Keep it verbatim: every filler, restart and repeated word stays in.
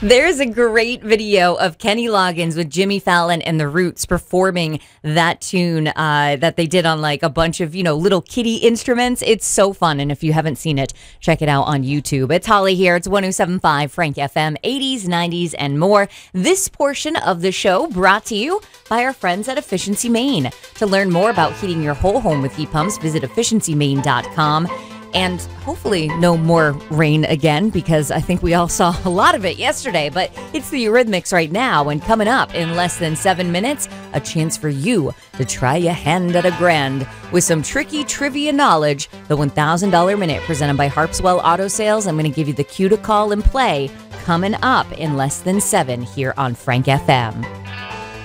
There's a great video of Kenny Loggins with Jimmy Fallon and the Roots performing that tune uh, that they did on like a bunch of, you know, little kiddie instruments. It's so fun. And if you haven't seen it, check it out on YouTube. It's Holly here. It's one oh seven point five Frank F M, eighties, nineties, and more. This portion of the show brought to you by our friends at Efficiency Maine. To learn more about heating your whole home with heat pumps, visit efficiency maine dot com. And hopefully no more rain again, because I think we all saw a lot of it yesterday. But it's the Eurythmics right now, and coming up in less than seven minutes, a chance for you to try your hand at a grand with some tricky trivia knowledge. The one thousand dollars Minute presented by Harpswell Auto Sales. I'm going to give you the cue to call and play coming up in less than seven here on Frank F M.